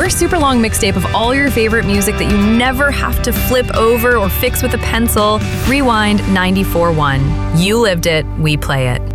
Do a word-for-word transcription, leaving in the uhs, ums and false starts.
We're super long mixtape of all your favorite music that you never have to flip over or fix with a pencil. Rewind ninety-four point one. You lived it, we play it.